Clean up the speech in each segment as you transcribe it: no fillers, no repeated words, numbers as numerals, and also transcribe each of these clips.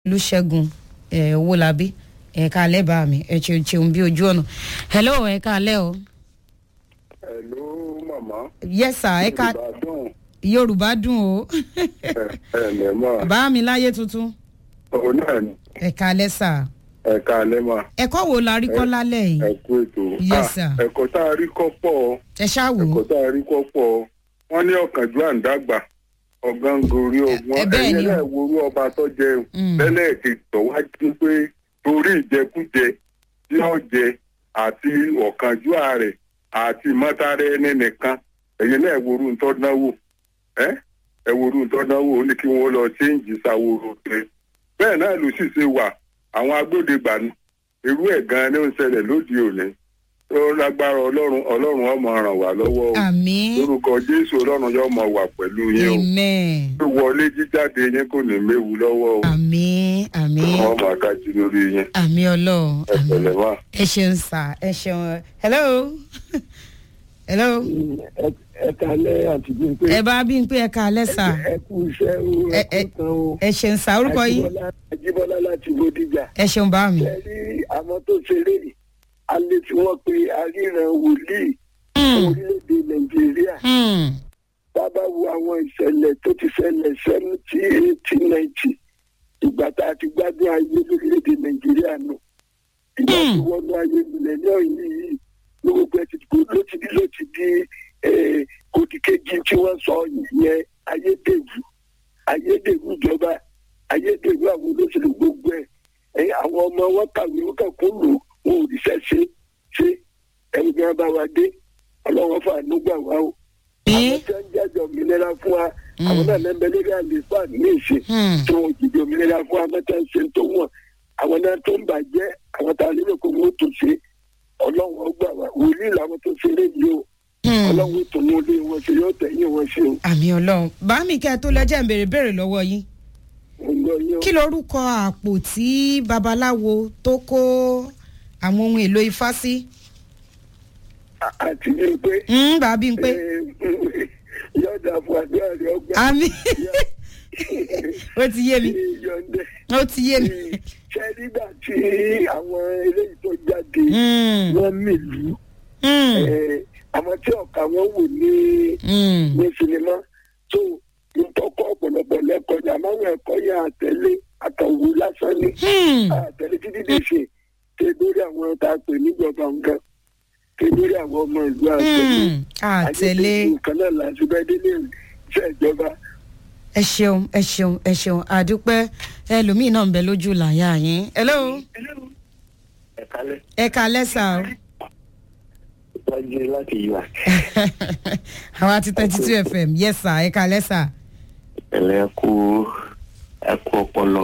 Olúṣẹ́gun Owólabí kálẹ̀ bá mi cheun bí ojú ọ̀nà. Hello kálẹ̀ o. Hello mama. Yes sir Yorùbá dùn o. Ma. Bá mi láyé tuntun. O náà ni. Kálẹ̀ sir. Kálẹ̀ ma. Ẹ̀kọ́ wo la rí kọ́ lálẹ́ yìí? Ẹ kú ètò. Yes sir. Ẹ̀kọ́ tá a rí kọ́ pọ̀. Ẹ ṣáà wò. Ẹ̀kọ́ tá a rí kọ́ pọ̀. Wọ́n ní ọ̀kánjú àǹdàgbà. Ọ̀gángórí ọgbọ́n. Ẹ̀yin náà wo ọba tó jẹ lẹ́lẹ́ẹ̀kejì tó wá jí pé torí ìjẹkújẹ tí ó jẹ àti ọ̀kánjú ààrẹ àti mọ́tàrẹ ẹni nìkan. Ẹ̀yin náà wo orú tó náwó. Ẹ wo orú tó náwó ó ní kí wọ́n lọ ṣéǹjì sáwóró tẹ. Bẹ́ẹ̀ náà ló sì ṣe wà àwọn agbódegbà irú ẹ̀ gan-an ló ń ṣẹlẹ̀ lóde òní. Tó lágbára ọlọ́run ọmọ ràn wá lọ́wọ́ o. Àmín. Lórúkọ Jésù ọlọ́run yóò mọ wà pẹ̀lú yín o. Amen. Wọlé jíjáde yín kò ní méwu lọ́wọ́ o. Àmín. Wọ́n máa kájí lórí yín. Àmín Ọlọ́run. Ẹ pẹ̀lẹ́ wá. Ẹ ṣeun sà ẹ ṣeun. Hello. Ẹ kálẹ́ àti Bímpé. Ẹ bá Bímpé ẹ kálẹ́ sà. Ẹ kú iṣẹ́ o. Ẹ kú tán o. Ẹ ṣeun sà orúkọ yín. Ajíbọ́lá láti Bódìjà. Ẹ ṣeun bá mi. Ẹ rí àwọn tó ṣeré alẹ́ tí wọ́n pe aríran wòlíì orílẹ̀-èdè Nàìjíríà. Bàbá wo àwọn ìṣẹ̀lẹ̀ tó ti ṣẹlẹ̀ 70, 80, 90 ìgbà tá a ti gbádùn ayé lórílẹ̀-èdè Nàìjíríà nù. Ìgbà tí wọ́n lọ ayé mílíọ̀nù yìí gbogbo ẹ̀ ló ti di kòtìkejì tí wọ́n sọ yẹn ayédèrú ìjọba ayédèrú àwọn olóṣèlú gbogbo ẹ̀ àwọn ọmọ wọn kàwé wọn kàn kó lò wọn ò ríṣẹ́ ṣe ẹ̀rù bí wọ́n bá wa dé ọlọ́wọ́n fàánú gbà wá o. àwọn tí wọ́n ń jẹ́jọ́ òmìnira fún wa àwọn náà lẹ́ńbẹ́ lórí àlèfà ní ìṣe tí wọ́n jìjì òmìnira fún wa mẹ́ta ń ṣe tó wọ̀n àwọn náà tó ń bàjẹ́ àwọn tá a lérò kó wọ́n tó ṣe ọlọ́wọ́n gbà wá wòlíì làwọn tó ṣe léyìí o ọlọ́wọ́n tó mú lé wọn ṣe yóò tẹ̀yìn wọn ṣe o. Àmín Ọlọ́run bá mi kẹ́ ẹ tó lẹ́jẹ̀ ń béèrè lọ́wọ́ yín. Kí lorúkọ àpò tí babaláwo tó kó àwọn ohun èlò ifá sí? Àti Bímpé. Bá Bímpé. Yọ̀dà fún àdúrà rẹ̀ ọgbà. Àmín. Ó ti yé mi. Ó ti yé mi. Ṣé nígbà tí àwọn eléyìí tó jáde wọ́n mìlú àwọn tí ọ̀ka wọn wò ní sinimá tó ntọ́kọ̀ ọ̀pọ̀lọpọ̀ lẹ́kọ̀ọ́ ní àmọ́ ẹ̀kọ́ yẹn àtẹ̀lé àtọ̀wò lásán ní àtẹ̀lé títí dé ṣe tẹ lórí àwọn tá a pè níjọba nǹkan tẹ lórí àwọn ọmọ ìlú àtẹ̀lé nǹkan náà láti bẹ́ẹ̀ délé iṣẹ́ ìjọba. ẹ ṣeun àdúpẹ́ ẹlòmíì náà ń bẹ lójú làyà yín. Hello. Ẹ kálẹ́ sà o. Wájú láti yíwá. Àwọn àti 32 FM yes sir ẹ kálẹ́ sà. Ẹ̀lẹ́ ẹ̀kú ọpọlọ.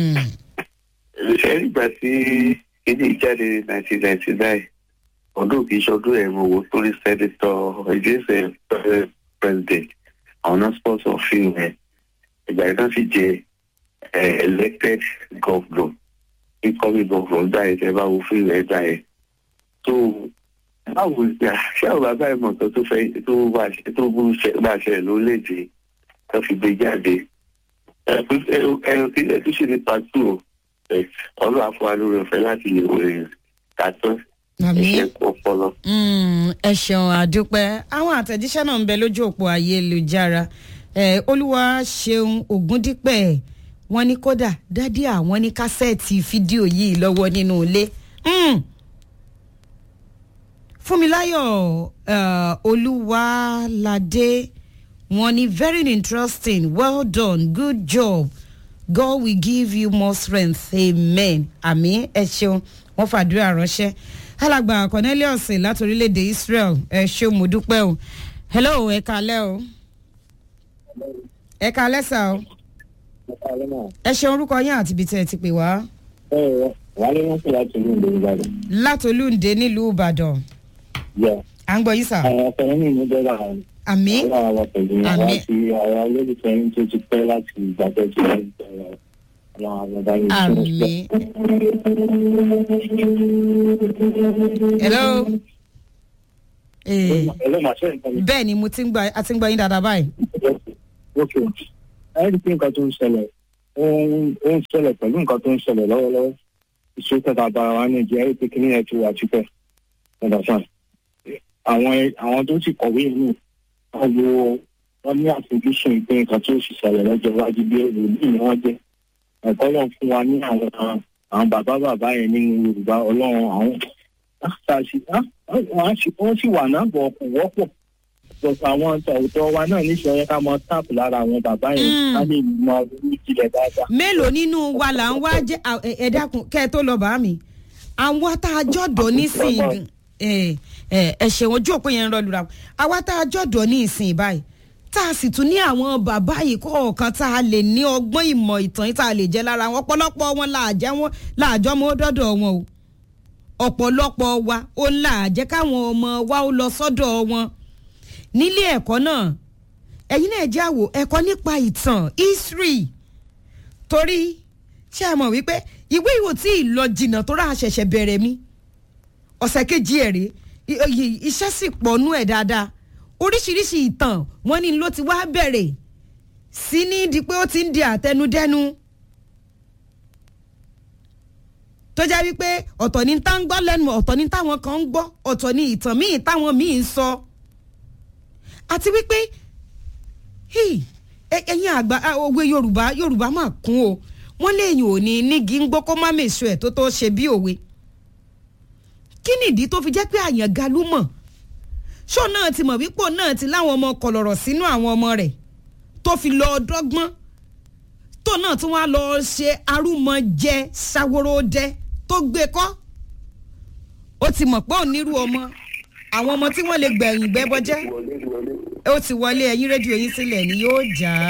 Ṣé ìgbà tí kéde ìjáde 1999 ọdún kìí ṣọdún ẹ̀rọ owó torí sẹ́dítọ̀ ìgbésẹ̀ president àwọn náà sponsor fíìmù ẹ̀ ìgbà yìí náà sì jẹ́ elected governor incoming governor gbà yẹn tẹ́ bá wo fíìmù ẹ̀ gbà yẹn. So báwo ṣé àwọn bàbá ìmọ̀tọ́ tó fẹ́ tó bá ṣe lólédè tó fi gbé jáde ẹ tó ṣe ní pàtó ọlọ́ àfọwálórí ọ̀fẹ́ láti lè wọlé kàtọ́ ẹ̀ṣẹ̀ ọpọlọ. Ẹ ṣeun àdúpẹ́ àwọn àtẹ̀jíṣẹ́ náà ń bẹ lójú òpó ayélujára olúwa ṣeun ògúndípẹ̀ wọ́n ní kódà dádì àwọn ní kásẹ̀tì fídíò yìí lọ́wọ́ nínú ilé. Fúnmiláyọ̀ Olúwaládé wọ́n ní very interesting well done good job God will give you more strength amen àmín ẹ ṣeun wọ́n fàdúrà ránṣẹ́ alàgbà Cornelius láti orílẹ̀-èdè Israel ẹ ṣeun mo dúpẹ́ o hello ẹ kálẹ́ o ẹ kálẹ́ sà o ẹ ṣeun orúkọ yín àti ibi tẹ́ ẹ ti pè wá. Wálé wọn pè láti Olúǹde Ìbàdàn. Láti Olúǹde nílùú Ìbàdàn. À ń gbọ́ yín sà. Ọ̀pẹ̀lẹ́ mi ní dọ́là wọn. Àmín. Ọlọ́run àwọn pẹ̀lú àwọn àti àwọn olólùfẹ́ yín tó ti pẹ́ láti ìgbàgbọ́ tí wọ́n ń bẹ̀rẹ̀ ọlọ́run àwọn ọba yín tó ń Àmín. Hello. Hello, màṣẹ́ nǹkan mi. Bẹ́ẹ̀ ni mo ti ń gbọ́ a ti ń gbọ́ yín dáadáa báyìí. Ok. Ẹ rí i pé nǹkan tó ń ṣẹlẹ̀ ó ń ṣẹlẹ̀ pẹ̀lú nǹkan tó ń ṣẹlẹ̀ lọ́wọ́lọ́wọ́ ìṣètò bàbá wa nàìjíríà yóò pé kíní ẹ̀ ti wà tipẹ́ understand àwọn tó sì kọ̀wé yìí wọ́n ní àfojúsùn pé nǹkan tó sì ṣẹlẹ̀ lọ́jọ́ iwájú bí èrò ní wọ́n jẹ́ ẹ̀kọ́ náà fún wa ní àwọn bàbá yẹn nínú yorùbá ọlọ́run wọ́n sì wà náà bọ̀ kò wọ́pọ̀ but àwọn ọ̀tọ̀ wa náà níṣẹ́ ká mọ táàpù lára àwọn bàbá yẹn ká lè mọ orí ìjìnlẹ̀ dáadáa. mélòó nínú wa là ń wá jẹ́ ẹ dákun kẹ́ ẹ tó lọ bá mi àwọn tá a jọ̀dọ̀ nísìnyí ẹ ṣeun ojú òpin yẹn ń rọ lura àwa tá a jọ̀dọ̀ ní ìsìn báyìí tá a sì tún ní àwọn bàbá yìí kọ̀ọ̀kan tá a lè ní ọgbọ́n ìmọ̀ ìtàn tá a lè jẹ́ lára wọn ọ̀pọ̀lọpọ̀ wọn làjọ́ mọ́ dọ́dọ̀ wọn o ọ̀pọ̀lọpọ̀ wa ó làjẹ́ káwọn ọmọ wa ó lọ sọ́dọ̀ wọn nílé ẹ̀kọ́ náà ẹ̀yin náà jẹ́ àwò ẹ̀kọ́ nípa ìtàn history torí ṣé ẹ mọ̀ wípé ìwé ìwò tí ì lọ jìnnà tó rà ṣẹ̀ṣẹ̀ bẹ̀rẹ̀ mi ọ̀sẹ̀ kejì ẹ̀ rèé iṣẹ́ sì pọ̀ nú ẹ̀ dáadáa oríṣiríṣi ìtàn wọ́n ní ló ti wá bẹ̀rẹ̀ sí ní di pé ó ti ń di àtẹnudẹ́nu tó jẹ́ wípé ọ̀tọ̀ ní tá ń gbọ́ lẹ́nu ọ̀tọ̀ ní táwọn kan ń gbọ́ ọ̀tọ̀ ní ìtàn míì táwọn míì ń sọ àti wípé ẹ̀yin àgbà òwe yorùbá máa kún o wọ́n léèyàn ò ní nígi ń gbọ́ kó má mèso ẹ̀ tó ṣe bí òwe kí nìdí tó fi jẹ́ pé àyàn galúmọ̀ ṣó náà ti mọ̀ wípò náà ti láwọn ọmọ kọlọ̀rọ̀ sínú àwọn ọmọ rẹ̀ tó fi lọ dọ́gbọ́n tó náà tún wá lọ ṣe arúmọjẹ ṣàwòròdẹ tó gbé kọ́ ó ti mọ̀ pé onírú ọmọ àwọn ọmọ tí wọ́n lè gbẹ̀yìn gbẹ́bọ́jẹ́ ó ti wọlé ẹ̀yìn rédíò yín sílẹ̀ ni yóò jà á.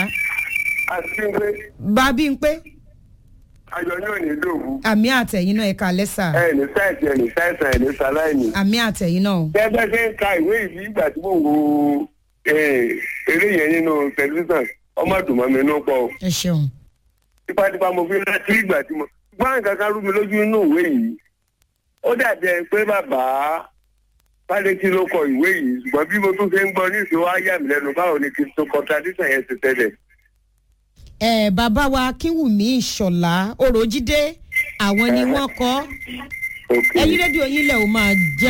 bàbí ń pé. ayọ̀ yóò ní dòwú. àmì àtẹ̀yìn náà ẹ̀ka lẹ́sà. ẹni sáìsì ẹni sáìsàn ẹni sáláìní. àmì àtẹ̀yìn náà. bẹ́ẹ̀ ṣe ń ka ìwé yìí ìgbà tí mò ń wo eré yẹn nínú tẹlifíṣàn ọmọ àdùnmọ́ mi ló pọ̀. ẹ ṣeun. tipátipá mo fi rántí ìgbà tí mo gbọ́n nǹkan kan rú mi lójú inú ìwé yìí ó dàbí ẹ pé bàbá Fádétí ló kọ ìwé yìí ṣùgbọ́n bí mo tún ṣe ń gbọ́ ní ìṣòwò ayé àmì lẹ́nu báwo ni kí n tó contradiction yẹn ti tẹ́lẹ̀. Bàbá wa Akínwùmí Ìṣọ̀lá Òròjídé àwọn ni wọ́n kọ ẹ̀yin rédíò yín lẹ̀ ó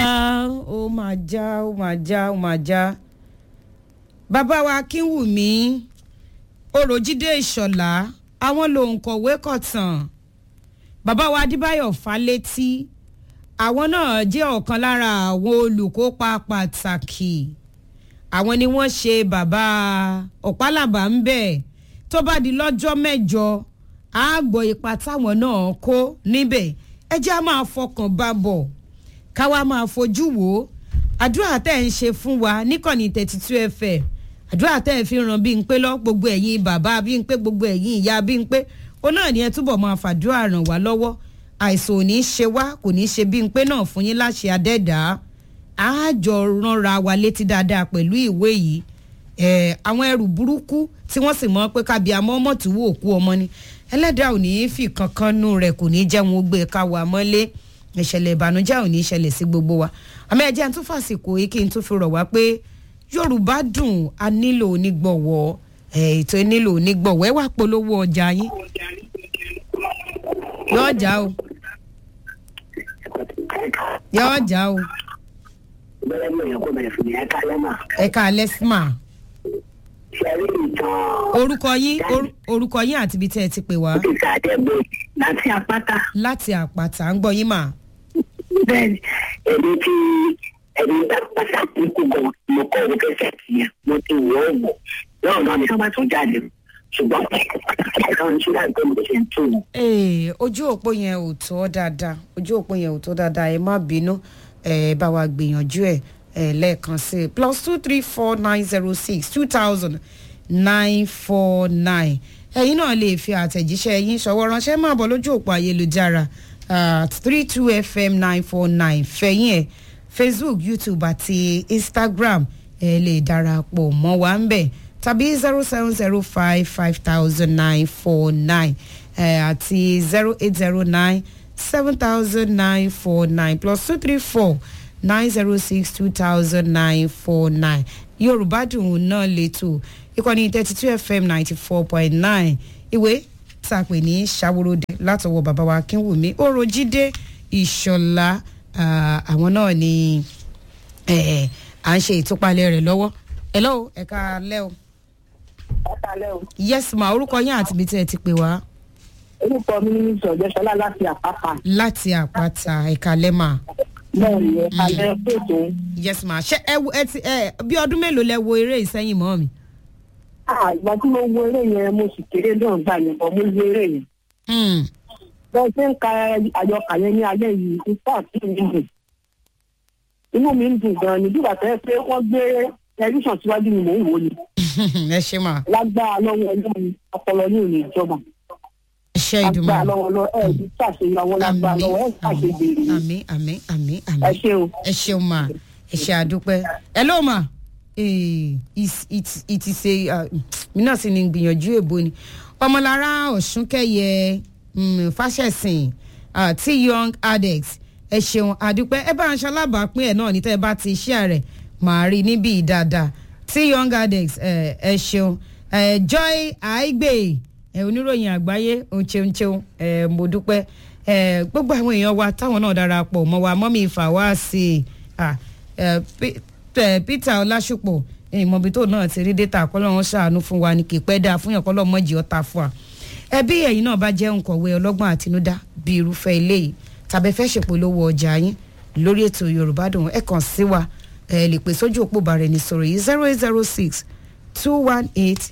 máa já bàbá wa Akínwùmí Òròjídé Ìṣọ̀lá àwọn lòǹkọ̀wé kọ̀tàn bàbá wa Adébáyọ̀ Fálétí àwọn náà jẹ́ ọ̀kan lára àwọn olùkópa pàtàkì àwọn ni wọ́n ṣe bàbá Ọ̀pálàbà ń bẹ̀ tó bá di lọ́jọ́ mẹ́jọ á gbọ́ ipa táwọn náà kó níbẹ̀ ẹ jẹ́ á máa fọkàn bá bọ̀ káwa máa fojú wò ó àdúrà tẹ́ ń ṣe fún wa níkànnì 32 FM àdúrà tẹ́ ẹ fi ràn Bímpé lọ gbogbo ẹ̀yin bàbá Bímpé gbogbo ẹ̀yin ìyá Bímpé ó náà ní ẹ túbọ̀ máa fàdúrà ràn wá lọ́wọ́ àìsàn ò ní ṣe wá kò ní ṣe Bímpé náà fún yín láṣẹ adẹ́dàá àjọ ránra wa létí dáadáa pẹ̀lú ìwé yìí àwọn ẹrù burúkú tí wọ́n sì mọ̀ pé kábí àmọ́ ọmọ tí wò kú ọmọ ni ẹlẹ́dàá ò ní í fi kankan nù rẹ̀ kò ní jẹ́ wọn gbé ká wà mọ́lé ìṣẹ̀lẹ̀ ìbànújẹ́ ò ní í ṣẹlẹ̀ sí gbogbo wa àmọ́ ẹ jẹ́ n tún fàsìkò yìí kí n tún fi rọ̀ wá pé Yorùbá dùn a nílò onígbọ̀wọ́ ètò nílò onígbọ̀wọ́ ẹ wá polówó ọjà yín yóò já o yóò já o ẹ̀ka lẹ́sìmà orúkọ yín àti ibi tí ẹ ti pè wá. láti àpáta. láti àpáta ń gbọ́ yín mà. bẹ́ẹ̀ni èmi tí ẹni dápàtà kúkú gan mo kọ́ owó kẹsẹ̀ tì yẹn mo ti wọ́ ọ̀wọ̀ lọ́wọ́ náà ni wọ́n bá tún jáde ṣùgbọ́n ẹ̀ka ń ṣe láìpẹ́ mo ṣe ń tún un. ojú òpó yẹn ò tó dáadáa ẹ má bínú bá wa gbìyànjú ẹ lẹ́ẹ̀kan sí +23490620949 ẹ̀yin náà lè fi àtẹ̀jíṣẹ́ yín ṣọwọ́ ránṣẹ́ máa bọ̀ lójú òpó ayélujára 32fm949 fẹ̀yìn ẹ̀ Facebook YouTube àti Instagram ẹ lè darapọ̀ mọ́ wa ń bẹ̀ tàbí 070550949 àti 0809700949 +23490620949 Yorùbá dùn náà lẹ́tọ̀ ìkànnì 32 FM 94.9 ìwé tá a pè ní ṣàwòròdé látọwọ́ bàbá wa Akínwùmí Oròjídé Ìṣọ̀lá àwọn náà ni à ń ṣe ìtúpalẹ̀ rẹ̀ lọ́wọ́. Hello, ẹ káalẹ́ o. Ẹ káalẹ́ o. Yes ma, orúkọ yín àti ibi tí ẹ ti pè wá. Orúkọ mi ní Ìṣọ̀jẹ́ṣọlá láti Àpáta. Láti Àpáta, ẹ káalẹ́ ma. Bẹ́ẹ̀ni, ẹ káalẹ́ pètò. Yes ma, ṣé ẹ ti bí ọdún mélòó lẹ wo eré ìsẹ́yìn mọ́ mi? Ìgbà tí mo wo eré yẹn mo sì kéré náà gbà yẹn bọ̀ mo wo eré yẹn. Bẹ́ẹ̀ ṣe ń ka àyọkà yẹn ní alẹ́ yìí nípa àti ìdìbò. Inú mi ń dùn gan-an ní bíbà tẹ́ pé wọ́n gbé tẹlifíṣàn síwájú ni mò ń wò ni. Ẹ ṣe mà. Lágbára lọ́wọ́ Ọlọ́run ọpọlọ ní òní ìjọba. Iṣẹ́ ìdùnnú. Lágbára lọ́wọ́ lọ ẹ̀ ní ṣàṣeyọwọ́ lágbára lọ́wọ́ ẹ̀ ṣàṣeyọrí. Àmín àmín àmín àmín. Ẹ ṣé o. Ẹ ṣeun ma, ẹ ṣe àdúpẹ́. Hello ma. It is a mi náà sì ní gbìyànjú èbó ni. Ọmọlára Ọ̀ṣúnkẹ́yẹ Fáṣẹ̀sìn T-Young Adex ẹ ṣeun àdúpẹ́ ẹ bá ń ṣalábàápín ẹ̀ náà ní tẹ́ ẹ bá ti ṣíà rẹ̀ màá rí níbí dáadáa T-Young Adex ẹ ṣeun Joy Aigbe oníròyìn àgbáyé òǹṣeunṣeun mo dúpẹ́ gbogbo àwọn èèyàn wa táwọn náà darapọ̀ mọ́ wa mọ́mí Fàwáàsì Peter Ọlásùpọ̀ ìmọ̀bí tó náà ti rí data kọ́lọ́run ṣàánú fún wa ní kì í pẹ́ dáa fún yàn kọ́lọ́run mọ́jì ọ̀tá fún wa ẹbí ẹ̀yin náà bá jẹ́ òǹkọ̀wé ọlọ́gbọ́n àtinúdá bí irúfẹ́ eléyìí tàbí fẹ́ ṣèpolówó ọjà yín lórí ètò Yorùbá Dùn ẹ kàn sí wa ẹ lè pè sójú òpó bàrẹ̀ ní sọ̀rọ̀ yìí 0806 218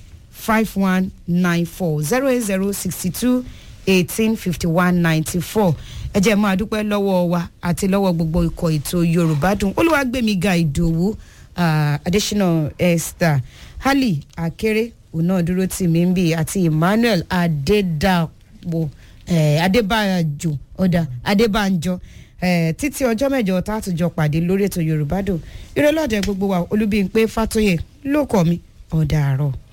5194 08062185194 ẹ jẹ́ máa dúpẹ́ lọ́wọ́ wa àti lọ́wọ́ gbogbo ikọ̀ ètò Yorùbá Dùn Olúwagbémiga Ìdòwú additional Esther Hali Akere òun náà dúró tì mí ń bì àti Emmanuel Adédàpọ̀ Adébánjọ títí ọjọ́ mẹ́jọ tá a tún jọ pàdé lórí ètò Yorùbá Dùn ìrẹ́lọ́dẹ gbogbo wa Olúbímpé Fátóyè ló kọ́ mi ọ̀dà àárọ̀.